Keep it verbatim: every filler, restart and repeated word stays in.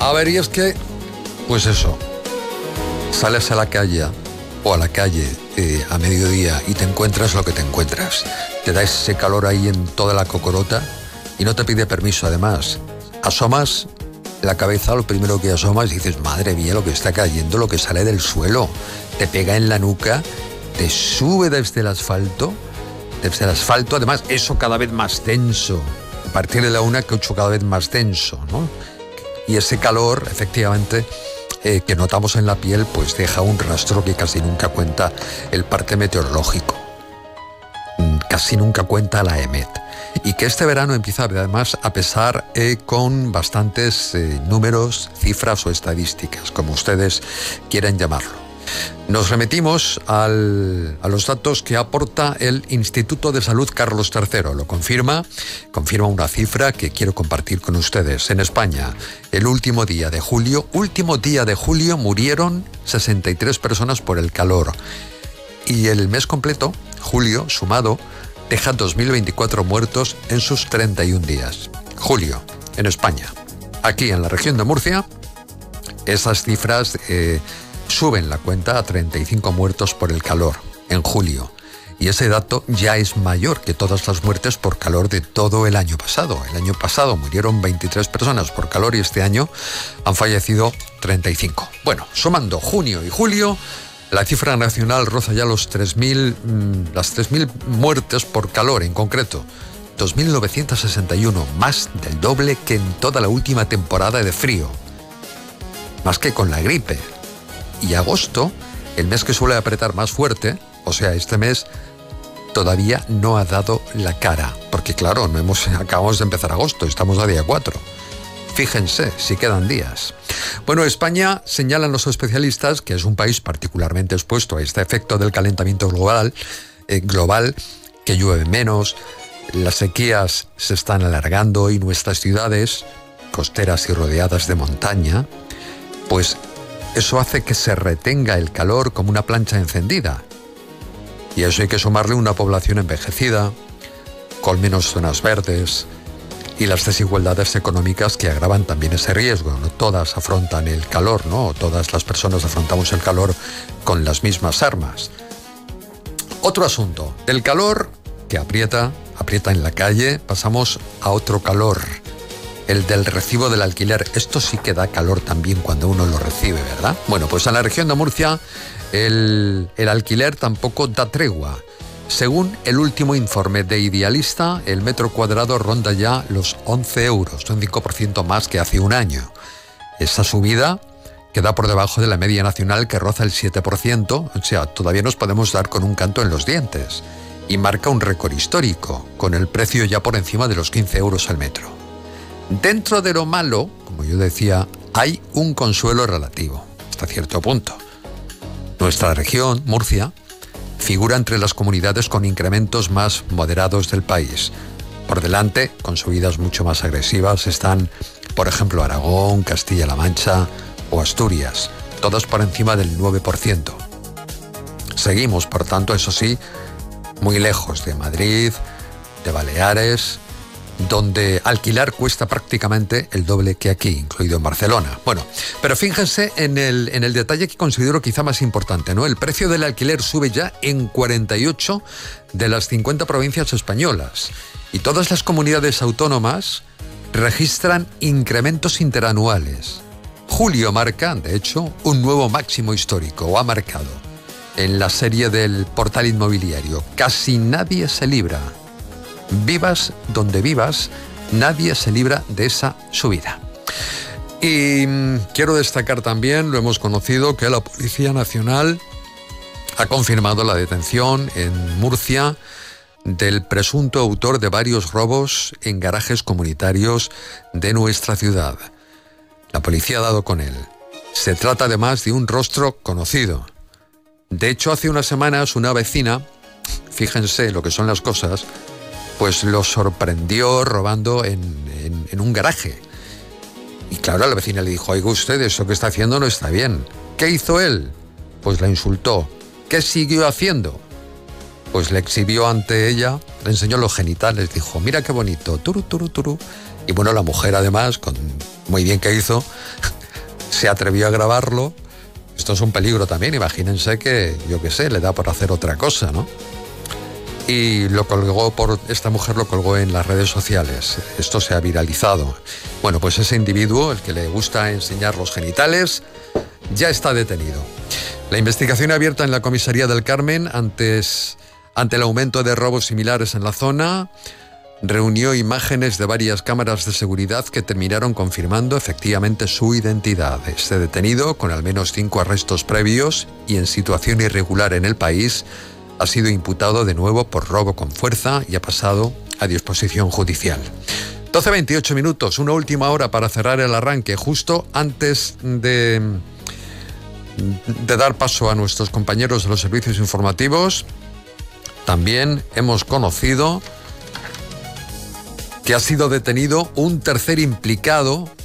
A ver, y es que, pues eso, sales a la calle o a la calle eh, a mediodía y te encuentras lo que te encuentras. Te da ese calor ahí en toda la cocorota y no te pide permiso, además. Asomas la cabeza, lo primero que asomas y dices, madre mía, lo que está cayendo, lo que sale del suelo. Te pega en la nuca, te sube desde el asfalto, desde el asfalto, además, eso cada vez más denso. A partir de la una, que ocho cada vez más denso, ¿no? Y ese calor, efectivamente, eh, que notamos en la piel, pues deja un rastro que casi nunca cuenta el parte meteorológico. Casi nunca cuenta la E M E T. Y que este verano empieza además a pesar eh, con bastantes eh, números, cifras o estadísticas, como ustedes quieran llamarlo. Nos remitimos al, a los datos que aporta el Instituto de Salud Carlos tercero. Lo confirma, confirma una cifra que quiero compartir con ustedes. En España, el último día de julio, último día de julio, murieron sesenta y tres personas por el calor. Y el mes completo, julio, sumado, deja dos mil veinticuatro muertos en sus treinta y un días. Julio, en España. Aquí en la región de Murcia, esas cifras eh, suben la cuenta a treinta y cinco muertos por el calor en julio. Y ese dato ya es mayor que todas las muertes por calor de todo el año pasado. El año pasado murieron veintitrés personas por calor y este año han fallecido treinta y cinco. Bueno, sumando junio y julio, la cifra nacional roza ya los tres mil, las tres mil muertes por calor en concreto. dos mil novecientos sesenta y uno, más del doble que en toda la última temporada de frío. Más que con la gripe. Y agosto, el mes que suele apretar más fuerte, o sea, este mes, todavía no ha dado la cara. Porque claro, no hemos, acabamos de empezar agosto, estamos a día cuatro. Fíjense, si quedan días. Bueno, España, señalan los especialistas, que es un país particularmente expuesto a este efecto del calentamiento global, eh, global, que llueve menos, las sequías se están alargando y nuestras ciudades, costeras y rodeadas de montaña, pues eso hace que se retenga el calor como una plancha encendida. Y a eso hay que sumarle una población envejecida, con menos zonas verdes, y las desigualdades económicas que agravan también ese riesgo. No todas afrontan el calor, ¿no? Todas las personas afrontamos el calor con las mismas armas. Otro asunto, del calor que aprieta, aprieta en la calle, pasamos a otro calor, el del recibo del alquiler. Esto sí que da calor también cuando uno lo recibe, ¿verdad? Bueno, pues en la región de Murcia el, el alquiler tampoco da tregua. Según el último informe de Idealista, el metro cuadrado ronda ya los once euros, un cinco por ciento más que hace un año. Esa subida queda por debajo de la media nacional, que roza el siete por ciento, o sea, todavía nos podemos dar con un canto en los dientes. Y marca un récord histórico, con el precio ya por encima de los quince euros al metro. Dentro de lo malo, como yo decía, hay un consuelo relativo, hasta cierto punto. Nuestra región, Murcia, figura entre las comunidades con incrementos más moderados del país. Por delante, con subidas mucho más agresivas, están, por ejemplo, Aragón, Castilla-La Mancha o Asturias, todas por encima del nueve por ciento. Seguimos, por tanto, eso sí, muy lejos de Madrid, de Baleares, donde alquilar cuesta prácticamente el doble que aquí, incluido en Barcelona. Bueno, pero fíjense en el, en el detalle que considero quizá más importante, ¿no? El precio del alquiler sube ya en cuarenta y ocho de las cincuenta provincias españolas. Y todas las comunidades autónomas registran incrementos interanuales. Julio marca, de hecho, un nuevo máximo histórico, o ha marcado, en la serie del portal inmobiliario. Casi nadie se libra. Vivas donde vivas, nadie se libra de esa subida. Y mmm, quiero destacar también, lo hemos conocido, que la Policía Nacional ha confirmado la detención en Murcia del presunto autor de varios robos en garajes comunitarios de nuestra ciudad. La policía ha dado con él. Se trata además de un rostro conocido. De hecho, hace unas semanas una vecina, fíjense lo que son las cosas, pues lo sorprendió robando en, en, en un garaje. Y claro, la vecina le dijo, oiga usted, eso que está haciendo no está bien. ¿Qué hizo él? Pues la insultó. ¿Qué siguió haciendo? Pues le exhibió ante ella, le enseñó los genitales, dijo, mira qué bonito, turu, turu, turu. Y bueno, la mujer además, con muy bien que hizo, se atrevió a grabarlo. Esto es un peligro también, imagínense que, yo qué sé, le da por hacer otra cosa, ¿no? Y lo colgó por, esta mujer lo colgó en las redes sociales. Esto se ha viralizado. Bueno, pues ese individuo, el que le gusta enseñar los genitales, ya está detenido. La investigación abierta en la comisaría del Carmen antes, ante el aumento de robos similares en la zona, reunió imágenes de varias cámaras de seguridad que terminaron confirmando efectivamente su identidad. Este detenido, con al menos cinco arrestos previos y en situación irregular en el país, ha sido imputado de nuevo por robo con fuerza y ha pasado a disposición judicial. doce veintiocho minutos, una última hora para cerrar el arranque, justo antes de, de dar paso a nuestros compañeros de los servicios informativos. También hemos conocido que ha sido detenido un tercer implicado